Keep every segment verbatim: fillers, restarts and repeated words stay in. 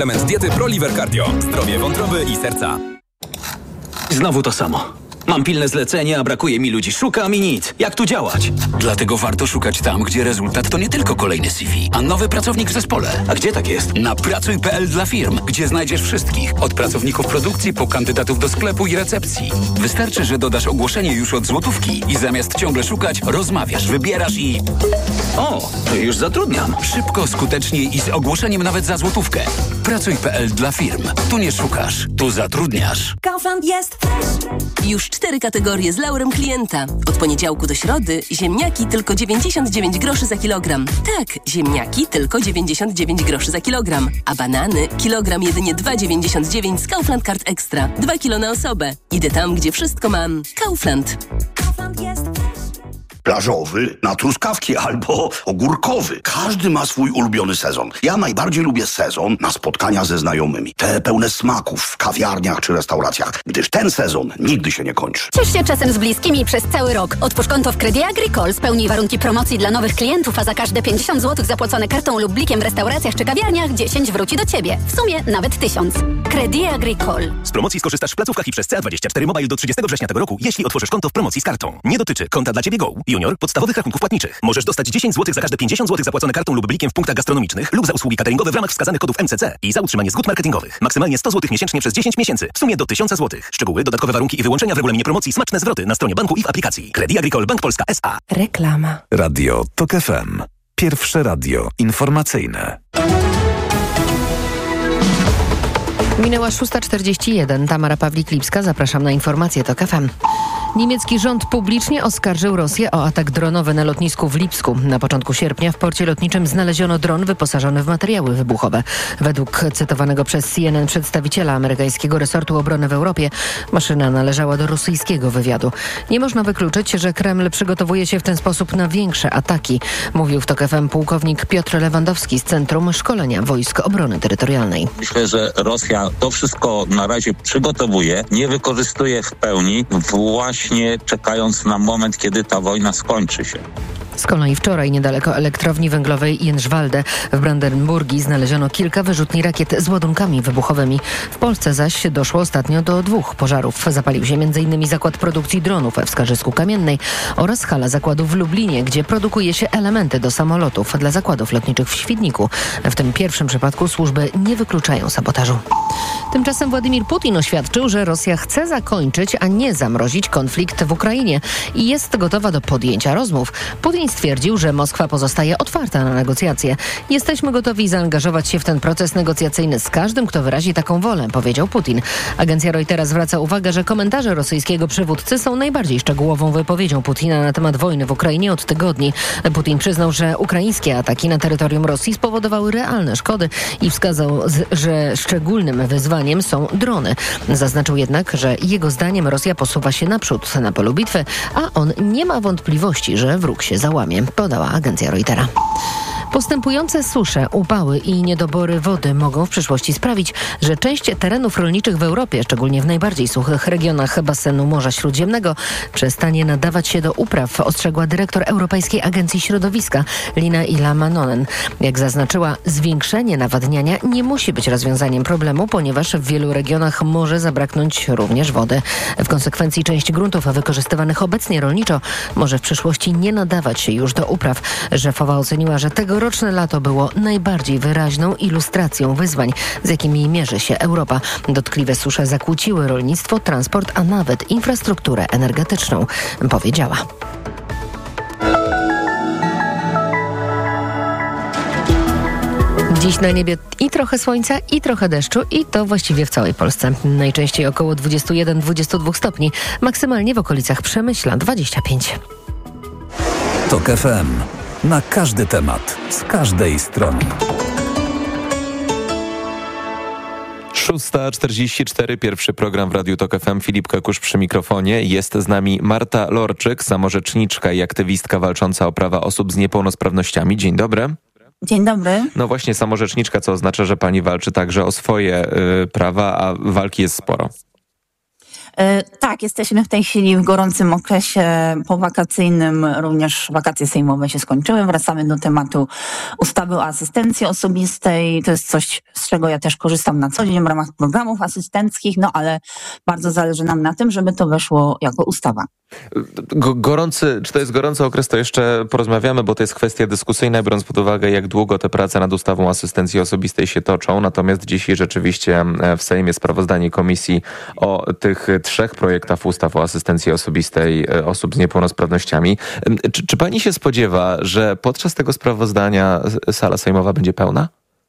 Element diety ProLiver Cardio. Zdrowie wątroby i serca. Znowu to samo. Mam pilne zlecenie, a brakuje mi ludzi. Szukam i nic. Jak tu działać? Dlatego warto szukać tam, gdzie rezultat to nie tylko kolejny C V, a nowy pracownik w zespole. A gdzie tak jest? Na pracuj kropka p l dla firm, gdzie znajdziesz wszystkich. Od pracowników produkcji po kandydatów do sklepu i recepcji. Wystarczy, że dodasz ogłoszenie już od złotówki i zamiast ciągle szukać, rozmawiasz, wybierasz i... O, to już zatrudniam. Szybko, skutecznie i z ogłoszeniem nawet za złotówkę. pracuj kropka p l dla firm. Tu nie szukasz, tu zatrudniasz. Kaufland jest już cztery kategorie z laurem klienta. Od poniedziałku do środy ziemniaki tylko dziewięćdziesiąt dziewięć groszy za kilogram. Tak, ziemniaki tylko dziewięćdziesiąt dziewięć groszy za kilogram. A banany kilogram jedynie dwa dziewięćdziesiąt dziewięć z Kaufland Card Extra. dwa kilo na osobę. Idę tam, gdzie wszystko mam. Kaufland. Kaufland jest plażowy na truskawki albo ogórkowy. Każdy ma swój ulubiony sezon. Ja najbardziej lubię sezon na spotkania ze znajomymi. Te pełne smaków w kawiarniach czy restauracjach, gdyż ten sezon nigdy się nie kończy. Ciesz się czasem z bliskimi przez cały rok. Otwórz konto w Credit Agricole, spełnij warunki promocji dla nowych klientów, a za każde pięćdziesiąt złotych zapłacone kartą lub blikiem w restauracjach czy kawiarniach dziesięć wróci do Ciebie. W sumie nawet tysiąc. Credit Agricole. Z promocji skorzystasz w placówkach i przez C A dwadzieścia cztery Mobile do trzydziestego września tego roku, jeśli otworzysz konto w promocji z kartą. Nie dotyczy konta dla Ciebie Go, Junior, podstawowych rachunków płatniczych. Możesz dostać dziesięć złotych za każde pięćdziesiąt złotych zapłacone kartą lub blikiem w punktach gastronomicznych lub za usługi cateringowe w ramach wskazanych kodów M C C i za utrzymanie zgód marketingowych. Maksymalnie sto złotych miesięcznie przez dziesięć miesięcy. W sumie do tysiąc złotych. Szczegóły, dodatkowe warunki i wyłączenia w regulaminie promocji, smaczne zwroty na stronie banku i w aplikacji. Credit Agricole Bank Polska S A. Reklama. Radio TOK F M. Pierwsze radio informacyjne. Minęła szósta czterdzieści jeden. Tamara Pawlik-Lipska. Zapraszam na informacje TOK F M. Niemiecki rząd publicznie oskarżył Rosję o atak dronowy na lotnisku w Lipsku. Na początku sierpnia w porcie lotniczym znaleziono dron wyposażony w materiały wybuchowe. Według cytowanego przez C N N przedstawiciela amerykańskiego resortu obrony w Europie maszyna należała do rosyjskiego wywiadu. Nie można wykluczyć, że Kreml przygotowuje się w ten sposób na większe ataki, mówił w TOK F M pułkownik Piotr Lewandowski z Centrum Szkolenia Wojsk Obrony Terytorialnej. Myślę, że Rosja to wszystko na razie przygotowuje, nie wykorzystuje w pełni, właśnie czekając na moment, kiedy ta wojna skończy się. Z kolei wczoraj niedaleko elektrowni węglowej Jędrzwalde w Brandenburgii znaleziono kilka wyrzutni rakiet z ładunkami wybuchowymi. W Polsce zaś doszło ostatnio do dwóch pożarów. Zapalił się między innymi zakład produkcji dronów w Skarżysku Kamiennej oraz hala zakładu w Lublinie, gdzie produkuje się elementy do samolotów dla zakładów lotniczych w Świdniku. W tym pierwszym przypadku służby nie wykluczają sabotażu. Tymczasem Władimir Putin oświadczył, że Rosja chce zakończyć, a nie zamrozić konflikt w Ukrainie i jest gotowa do podjęcia rozmów. Putin stwierdził, że Moskwa pozostaje otwarta na negocjacje. Jesteśmy gotowi zaangażować się w ten proces negocjacyjny z każdym, kto wyrazi taką wolę, powiedział Putin. Agencja Reutera zwraca uwagę, że komentarze rosyjskiego przywódcy są najbardziej szczegółową wypowiedzią Putina na temat wojny w Ukrainie od tygodni. Putin przyznał, że ukraińskie ataki na terytorium Rosji spowodowały realne szkody i wskazał, że szczególnym wyzwaniem są drony. Zaznaczył jednak, że jego zdaniem Rosja posuwa się naprzód na polu bitwy, a on nie ma wątpliwości, że wróg się załamie, podała agencja Reutera. Postępujące susze, upały i niedobory wody mogą w przyszłości sprawić, że część terenów rolniczych w Europie, szczególnie w najbardziej suchych regionach basenu Morza Śródziemnego, przestanie nadawać się do upraw, ostrzegła dyrektor Europejskiej Agencji Środowiska Lina Ila-Manonen. Jak zaznaczyła, zwiększenie nawadniania nie musi być rozwiązaniem problemu, ponieważ w wielu regionach może zabraknąć również wody. W konsekwencji część gruntów wykorzystywanych obecnie rolniczo może w przyszłości nie nadawać się już do upraw. Szefowa oceniła, że tego Tegoroczne lato było najbardziej wyraźną ilustracją wyzwań, z jakimi mierzy się Europa. Dotkliwe susze zakłóciły rolnictwo, transport, a nawet infrastrukturę energetyczną, powiedziała. Dziś na niebie i trochę słońca, i trochę deszczu, i to właściwie w całej Polsce. Najczęściej około dwadzieścia jeden do dwudziestu dwóch stopni, maksymalnie w okolicach Przemyśla dwadzieścia pięć. TOK F M. Na każdy temat, z każdej strony. szósta czterdzieści cztery, pierwszy program w Radiu TOK F M. Filip Kekusz przy mikrofonie. Jest z nami Marta Lorczyk, samorzeczniczka i aktywistka walcząca o prawa osób z niepełnosprawnościami. Dzień dobry. Dzień dobry. No właśnie, samorzeczniczka, co oznacza, że pani walczy także o swoje y, prawa, a walki jest sporo. Tak, jesteśmy w tej chwili w gorącym okresie powakacyjnym, również wakacje sejmowe się skończyły, wracamy do tematu ustawy o asystencji osobistej. To jest coś, z czego ja też korzystam na co dzień w ramach programów asystenckich, no ale bardzo zależy nam na tym, żeby to weszło jako ustawa. Gorący, czy to jest gorący okres, to jeszcze porozmawiamy, bo to jest kwestia dyskusyjna, biorąc pod uwagę, jak długo te prace nad ustawą asystencji osobistej się toczą. Natomiast dzisiaj rzeczywiście w Sejmie sprawozdanie komisji o tych trzech projektach ustaw o asystencji osobistej osób z niepełnosprawnościami. Czy, czy pani się spodziewa, że podczas tego sprawozdania sala sejmowa będzie pełna?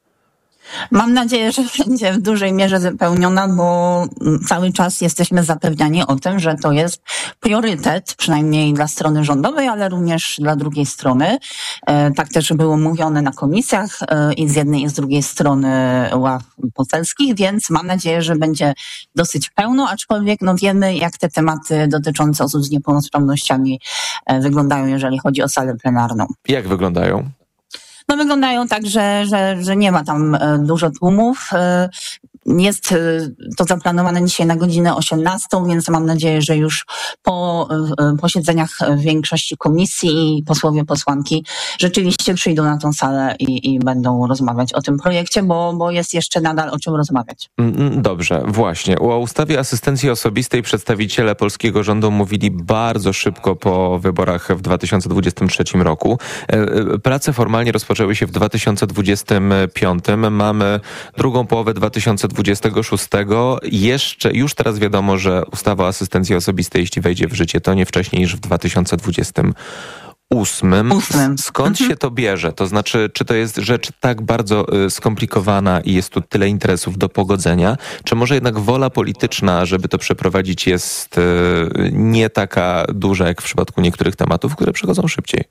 Mam nadzieję, że będzie w dużej mierze wypełniona, bo cały czas jesteśmy zapewniani o tym, że to jest priorytet, przynajmniej dla strony rządowej, ale również dla drugiej strony. Tak też było mówione na komisjach i z jednej i z drugiej strony ław poselskich, więc mam nadzieję, że będzie dosyć pełno, aczkolwiek no wiemy, jak te tematy dotyczące osób z niepełnosprawnościami wyglądają, jeżeli chodzi o salę plenarną. Jak wyglądają? No wyglądają tak, że, że, że nie ma tam dużo tłumów. Jest to zaplanowane dzisiaj na godzinę osiemnastą, więc mam nadzieję, że już po posiedzeniach większości komisji i posłowie, posłanki rzeczywiście przyjdą na tą salę i, i będą rozmawiać o tym projekcie, bo, bo jest jeszcze nadal o czym rozmawiać. Dobrze, właśnie. O ustawie asystencji osobistej przedstawiciele polskiego rządu mówili bardzo szybko po wyborach w dwa tysiące dwudziestym trzecim roku. Prace formalnie rozpoczęły się w dwa tysiące dwudziestym piątym. Mamy drugą połowę dwa tysiące dwudziestego szóstego. Jeszcze, już teraz wiadomo, że ustawa o asystencji osobistej, jeśli wejdzie w życie, to nie wcześniej niż w dwa tysiące dwudziestym ósmym. Skąd mhm. się to bierze? To znaczy, czy to jest rzecz tak bardzo y, skomplikowana i jest tu tyle interesów do pogodzenia, czy może jednak wola polityczna, żeby to przeprowadzić, jest y, nie taka duża jak w przypadku niektórych tematów, które przechodzą szybciej?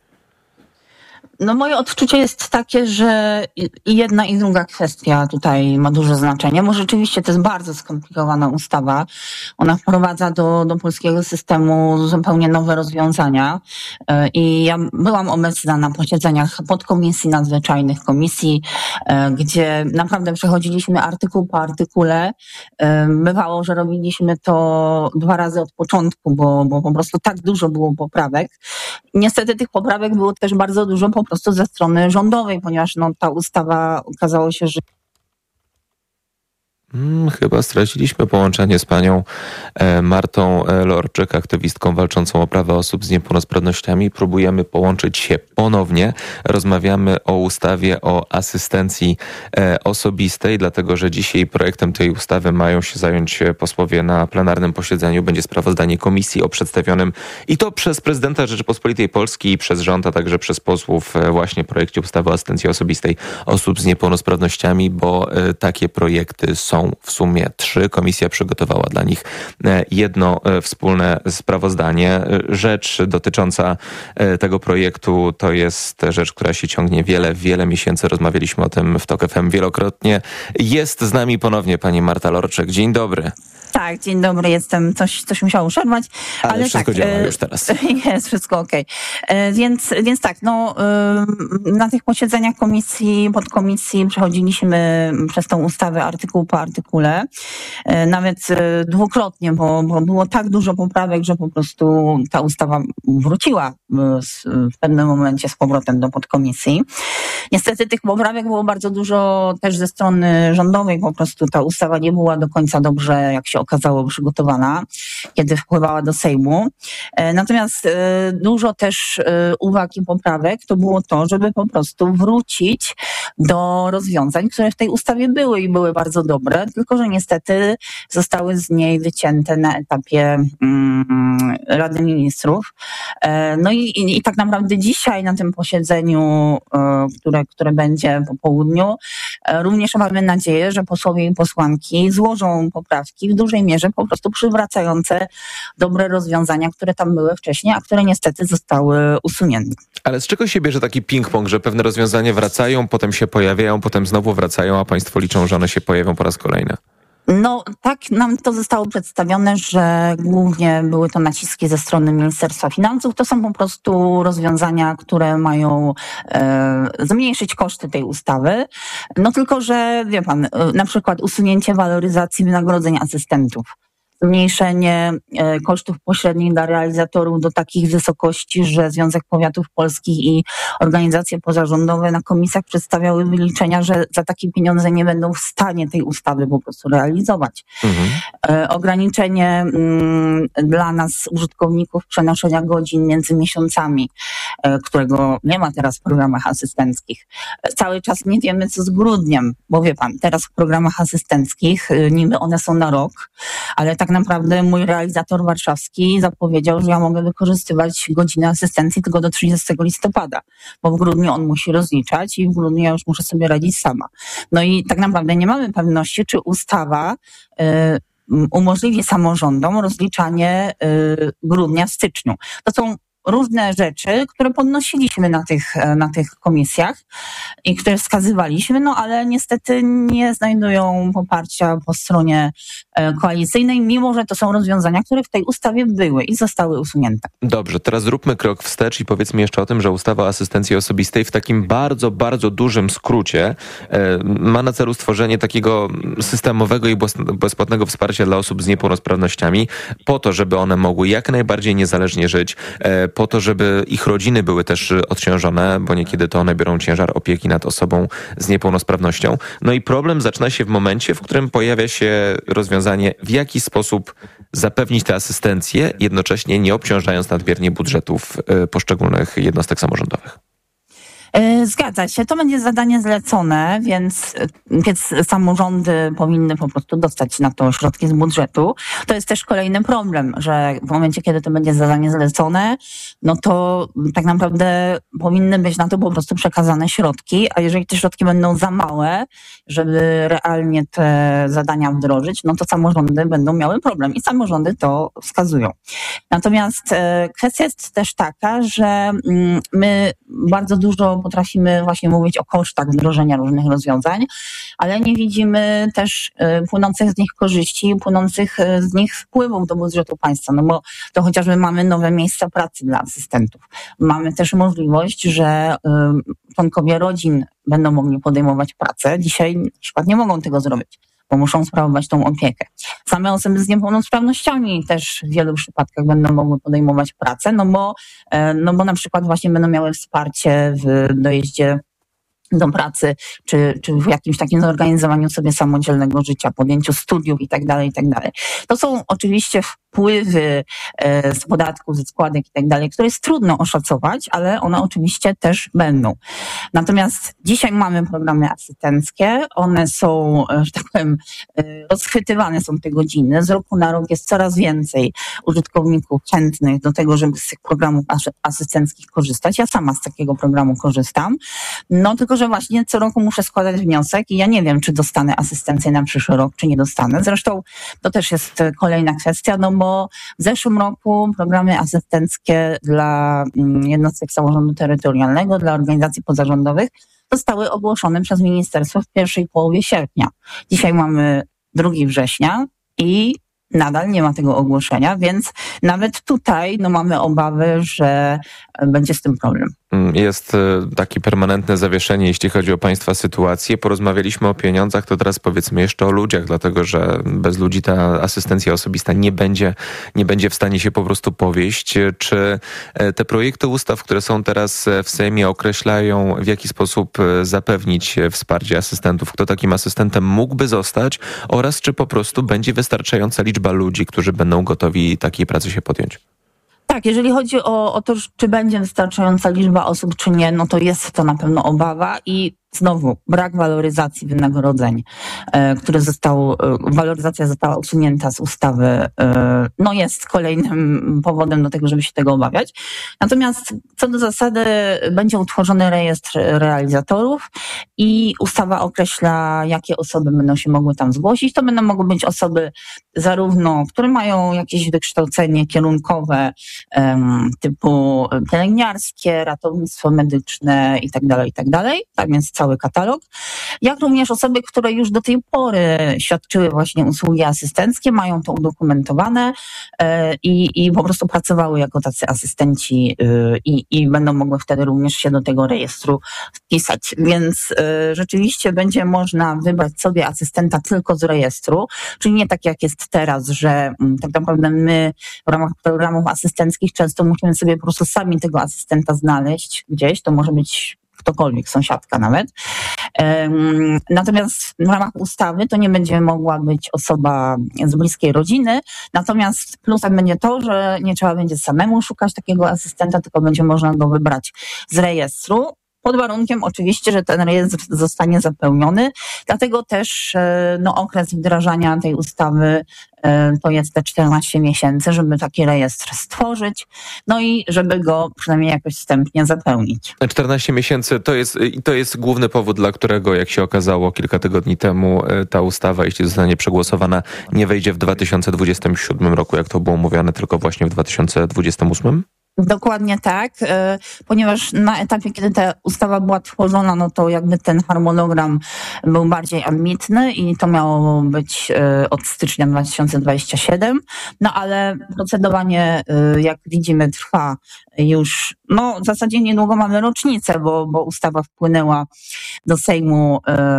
No moje odczucie jest takie, że i jedna i druga kwestia tutaj ma duże znaczenie, bo rzeczywiście to jest bardzo skomplikowana ustawa. Ona wprowadza do, do polskiego systemu zupełnie nowe rozwiązania i ja byłam obecna na posiedzeniach podkomisji nadzwyczajnych komisji, gdzie naprawdę przechodziliśmy artykuł po artykule. Bywało, że robiliśmy to dwa razy od początku, bo, bo po prostu tak dużo było poprawek. Niestety tych poprawek było też bardzo dużo po prostu ze strony rządowej, ponieważ no, ta ustawa okazało się, że Hmm, chyba straciliśmy połączenie z panią e, Martą Lorczyk, aktywistką walczącą o prawa osób z niepełnosprawnościami. Próbujemy połączyć się ponownie. Rozmawiamy o ustawie o asystencji e, osobistej, dlatego że dzisiaj projektem tej ustawy mają się zająć posłowie na plenarnym posiedzeniu. Będzie sprawozdanie komisji o przedstawionym i to przez prezydenta Rzeczypospolitej Polskiej i przez rząd, a także przez posłów e, właśnie projekcie ustawy o asystencji osobistej osób z niepełnosprawnościami, bo e, takie projekty są w sumie trzy. Komisja przygotowała dla nich jedno wspólne sprawozdanie. Rzecz dotycząca tego projektu to jest rzecz, która się ciągnie wiele, wiele miesięcy. Rozmawialiśmy o tym w TOK F M wielokrotnie. Jest z nami ponownie pani Marta Lorczyk. Dzień dobry. Tak, dzień dobry, jestem, coś, coś musiało przerwać. Ale, ale wszystko tak, działa już teraz. Jest wszystko okej. Okay. Więc, więc tak, no na tych posiedzeniach komisji, podkomisji przechodziliśmy przez tą ustawę artykuł po artykule. Nawet dwukrotnie, bo, bo było tak dużo poprawek, że po prostu ta ustawa wróciła w pewnym momencie z powrotem do podkomisji. Niestety tych poprawek było bardzo dużo też ze strony rządowej, po prostu ta ustawa nie była do końca dobrze, jak się okazało, przygotowana, kiedy wpływała do Sejmu. Natomiast dużo też uwag i poprawek to było to, żeby po prostu wrócić do rozwiązań, które w tej ustawie były i były bardzo dobre, tylko że niestety zostały z niej wycięte na etapie um, Rady Ministrów. No i, i, i tak naprawdę dzisiaj na tym posiedzeniu, które, które będzie po południu, również mamy nadzieję, że posłowie i posłanki złożą poprawki w dużej mierze po prostu przywracające dobre rozwiązania, które tam były wcześniej, a które niestety zostały usunięte. Ale z czego się bierze taki ping-pong, że pewne rozwiązania wracają, potem się pojawiają, potem znowu wracają, a państwo liczą, że one się pojawią po raz kolejny? No tak nam to zostało przedstawione, że głównie były to naciski ze strony Ministerstwa Finansów. To są po prostu rozwiązania, które mają e, zmniejszyć koszty tej ustawy. No tylko, że wie pan, na przykład usunięcie waloryzacji wynagrodzeń asystentów. zmniejszenie kosztów pośrednich dla realizatorów do takich wysokości, że Związek Powiatów Polskich i organizacje pozarządowe na komisjach przedstawiały wyliczenia, że za takie pieniądze nie będą w stanie tej ustawy po prostu realizować. Mhm. Ograniczenie mm, dla nas, użytkowników, przenoszenia godzin między miesiącami, którego nie ma teraz w programach asystenckich. Cały czas nie wiemy, co z grudniem, bo wie pan, teraz w programach asystenckich niby one są na rok, ale tak naprawdę mój realizator warszawski zapowiedział, że ja mogę wykorzystywać godziny asystencji tylko do trzydziestego listopada, bo w grudniu on musi rozliczać i w grudniu ja już muszę sobie radzić sama. No i tak naprawdę nie mamy pewności, czy ustawa y, umożliwi samorządom rozliczanie y, grudnia w styczniu. To są różne rzeczy, które podnosiliśmy na tych, na tych komisjach i które wskazywaliśmy, no ale niestety nie znajdują poparcia po stronie koalicyjnej, mimo że to są rozwiązania, które w tej ustawie były i zostały usunięte. Dobrze, teraz zróbmy krok wstecz i powiedzmy jeszcze o tym, że ustawa o asystencji osobistej w takim bardzo, bardzo dużym skrócie ma na celu stworzenie takiego systemowego i bezpłatnego wsparcia dla osób z niepełnosprawnościami po to, żeby one mogły jak najbardziej niezależnie żyć, po to, żeby ich rodziny były też odciążone, bo niekiedy to one biorą ciężar opieki nad osobą z niepełnosprawnością. No i problem zaczyna się w momencie, w którym pojawia się rozwiązanie, w jaki sposób zapewnić tę asystencję, jednocześnie nie obciążając nadmiernie budżetów poszczególnych jednostek samorządowych. Zgadza się, to będzie zadanie zlecone, więc, więc samorządy powinny po prostu dostać na to środki z budżetu. To jest też kolejny problem, że w momencie, kiedy to będzie zadanie zlecone, no to tak naprawdę powinny być na to po prostu przekazane środki, a jeżeli te środki będą za małe, żeby realnie te zadania wdrożyć, no to samorządy będą miały problem i samorządy to wskazują. Natomiast e, kwestia jest też taka, że mm, my bardzo dużo potrafimy właśnie mówić o kosztach wdrożenia różnych rozwiązań, ale nie widzimy też y, płynących z nich korzyści, płynących y, z nich wpływów do budżetu państwa, no bo to chociażby mamy nowe miejsca pracy dla asystentów. Mamy też możliwość, że y, członkowie rodzin będą mogli podejmować pracę. Dzisiaj na przykład nie mogą tego zrobić, bo muszą sprawować tą opiekę. Same osoby z niepełnosprawnościami też w wielu przypadkach będą mogły podejmować pracę, no bo, no bo na przykład właśnie będą miały wsparcie w dojeździe do pracy, czy, czy w jakimś takim zorganizowaniu sobie samodzielnego życia, podjęciu studiów i tak dalej, i tak dalej. To są oczywiście wpływy e, z podatków, ze składek i tak dalej, które jest trudno oszacować, ale one oczywiście też będą. Natomiast dzisiaj mamy programy asystenckie, one są, że tak powiem, e, rozchwytywane są te godziny. Z roku na rok jest coraz więcej użytkowników chętnych do tego, żeby z tych programów asystenckich korzystać. Ja sama z takiego programu korzystam. No tylko, że właśnie co roku muszę składać wniosek i ja nie wiem, czy dostanę asystencję na przyszły rok, czy nie dostanę. Zresztą to też jest kolejna kwestia, no bo w zeszłym roku programy asystenckie dla jednostek samorządu terytorialnego, dla organizacji pozarządowych zostały ogłoszone przez ministerstwo w pierwszej połowie sierpnia. Dzisiaj mamy drugiego września i nadal nie ma tego ogłoszenia, więc nawet tutaj no, mamy obawy, że będzie z tym problem. Jest takie permanentne zawieszenie, jeśli chodzi o państwa sytuację. Porozmawialiśmy o pieniądzach, to teraz powiedzmy jeszcze o ludziach, dlatego że bez ludzi ta asystencja osobista nie będzie, nie będzie w stanie się po prostu powieść. Czy te projekty ustaw, które są teraz w Sejmie, określają, w jaki sposób zapewnić wsparcie asystentów? Kto takim asystentem mógłby zostać oraz czy po prostu będzie wystarczająca liczba ludzi, którzy będą gotowi takiej pracy się podjąć? Tak, jeżeli chodzi o, o to, czy będzie wystarczająca liczba osób, czy nie, no to jest to na pewno obawa i znowu brak waloryzacji wynagrodzeń, e, które został, e, waloryzacja została usunięta z ustawy, e, no jest kolejnym powodem do tego, żeby się tego obawiać. Natomiast co do zasady będzie utworzony rejestr realizatorów i ustawa określa, jakie osoby będą się mogły tam zgłosić. To będą mogły być osoby zarówno, które mają jakieś wykształcenie kierunkowe typu pielęgniarskie, ratownictwo medyczne i tak dalej, i tak dalej. Tak więc cały katalog. Jak również osoby, które już do tej pory świadczyły właśnie usługi asystenckie, mają to udokumentowane i, i po prostu pracowały jako tacy asystenci i, i będą mogły wtedy również się do tego rejestru wpisać. Więc rzeczywiście będzie można wybrać sobie asystenta tylko z rejestru, czyli nie tak jak jest teraz, że tak naprawdę my w ramach programów asystenckich często musimy sobie po prostu sami tego asystenta znaleźć gdzieś, to może być ktokolwiek, sąsiadka nawet. Natomiast w ramach ustawy to nie będzie mogła być osoba z bliskiej rodziny, natomiast plusem będzie to, że nie trzeba będzie samemu szukać takiego asystenta, tylko będzie można go wybrać z rejestru. Pod warunkiem oczywiście, że ten rejestr zostanie zapełniony, dlatego też no, okres wdrażania tej ustawy to jest te czternaście miesięcy, żeby taki rejestr stworzyć, no i żeby go przynajmniej jakoś wstępnie zapełnić. czternaście miesięcy to jest, to jest główny powód, dla którego, jak się okazało kilka tygodni temu, ta ustawa, jeśli zostanie przegłosowana, nie wejdzie w dwa tysiące dwudziestym siódmym roku, jak to było mówione, tylko właśnie w dwa tysiące dwudziestym ósmym? Dokładnie tak, ponieważ na etapie, kiedy ta ustawa była tworzona, no to jakby ten harmonogram był bardziej ambitny i to miało być od stycznia dwa tysiące dwudziestego siódmego, no ale procedowanie, jak widzimy, trwa już, no w zasadzie niedługo mamy rocznicę, bo, bo ustawa wpłynęła do Sejmu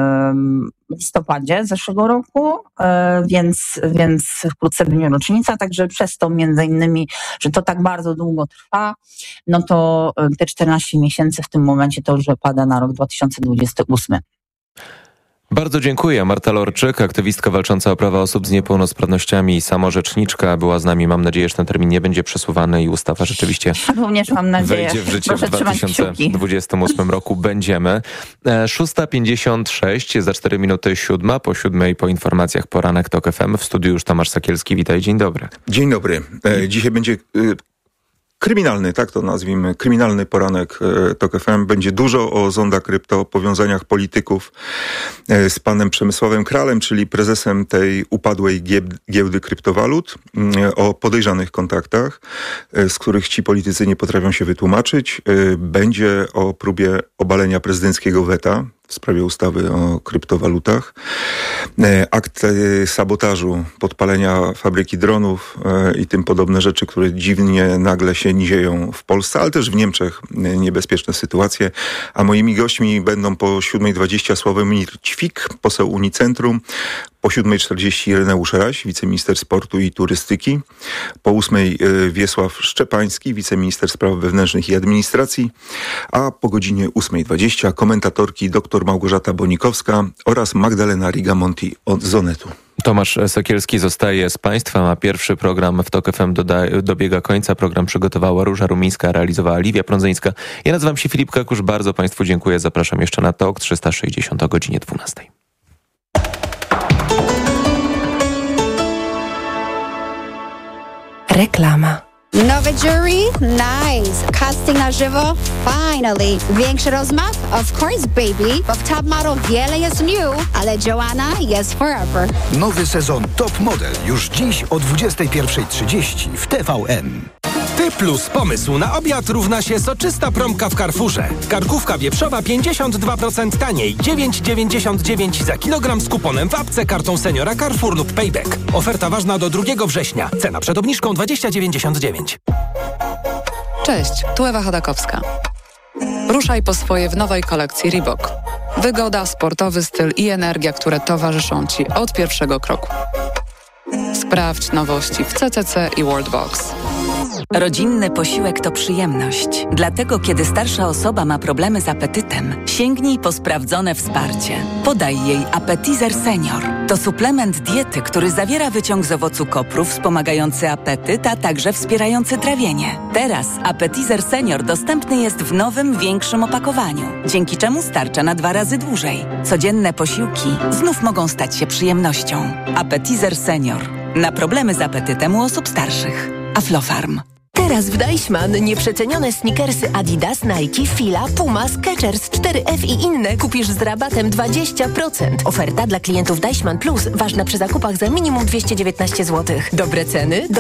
w listopadzie zeszłego roku, więc, więc wkrótce będzie rocznica, także przez to między innymi, że to tak bardzo długo trwa, no to te czternaście miesięcy w tym momencie to już wypada na rok dwa tysiące dwudziesty ósmy. Bardzo dziękuję. Marta Lorczyk, aktywistka walcząca o prawa osób z niepełnosprawnościami i samorzeczniczka była z nami. Mam nadzieję, że ten termin nie będzie przesuwany i ustawa rzeczywiście również mam nadzieję. wejdzie w życie Proszę w dwa tysiące dwudziestym ósmym roku. Będziemy. szósta pięćdziesiąt sześć, za cztery minuty siódma, po siódmej po informacjach poranek TOK F M. W studiu już Tomasz Sakielski. Witaj, dzień dobry. Dzień dobry. E, dzisiaj będzie... E, Kryminalny, tak to nazwijmy, kryminalny poranek TOK F M. Będzie dużo o Zonda Krypto, o powiązaniach polityków z panem Przemysławem Kralem, czyli prezesem tej upadłej giełdy kryptowalut, o podejrzanych kontaktach, z których ci politycy nie potrafią się wytłumaczyć. Będzie o próbie obalenia prezydenckiego weta w sprawie ustawy o kryptowalutach. Akt sabotażu, podpalenia fabryki dronów i tym podobne rzeczy, które dziwnie nagle się dzieją w Polsce, ale też w Niemczech niebezpieczne sytuacje. A moimi gośćmi będą po siódmej dwadzieścia Sławomir Ćwik, poseł Unicentrum, po siódmej czterdzieści Ireneusz Raś, wiceminister sportu i turystyki, po ósmej Wiesław Szczepański, wiceminister spraw wewnętrznych i administracji, a po godzinie ósmej dwadzieścia komentatorki dr Małgorzata Bonikowska oraz Magdalena Rigamonti od Zonetu. Tomasz Sakielski zostaje z Państwem, a pierwszy program w TOK F M doda- dobiega końca. Program przygotowała Róża Rumińska, realizowała Liwia Prądzyńska. Ja nazywam się Filip Kakusz, bardzo Państwu dziękuję. Zapraszam jeszcze na TOK trzysta sześćdziesiąt o godzinie dwunastej. Reklama. Nowe jury? Nice. Casting na żywo? Finally. Większy rozmach? Of course, baby. Bo w Top Model wiele jest new, ale Joanna jest forever. Nowy sezon Top Model już dziś o dwudziestej pierwszej trzydzieści w T V N. Ty plus pomysł na obiad równa się soczysta promka w Carrefourze. Karkówka wieprzowa pięćdziesiąt dwa procent taniej, dziewięć dziewięćdziesiąt dziewięć za kilogram z kuponem w apce, kartą seniora Carrefour lub Payback. Oferta ważna do drugiego września. Cena przed obniżką dwadzieścia dziewięćdziesiąt dziewięć. Cześć, tu Ewa Chodakowska. Ruszaj po swoje w nowej kolekcji Reebok. Wygoda, sportowy styl i energia, które towarzyszą Ci od pierwszego kroku. Sprawdź nowości w C C C i Worldbox. Rodzinny posiłek to przyjemność. Dlatego, kiedy starsza osoba ma problemy z apetytem, sięgnij po sprawdzone wsparcie. Podaj jej Appetizer Senior. To suplement diety, który zawiera wyciąg z owocu kopru wspomagający apetyt, a także wspierający trawienie. Teraz Appetizer Senior dostępny jest w nowym, większym opakowaniu, dzięki czemu starcza na dwa razy dłużej. Codzienne posiłki znów mogą stać się przyjemnością. Appetizer Senior. Na problemy z apetytem u osób starszych. Aflofarm. Teraz w Deichmann nieprzecenione sneakersy Adidas, Nike, Fila, Puma, Skechers, cztery F i inne kupisz z rabatem dwadzieścia procent. Oferta dla klientów Deichmann Plus ważna przy zakupach za minimum dwieście dziewiętnaście złotych. Dobre ceny,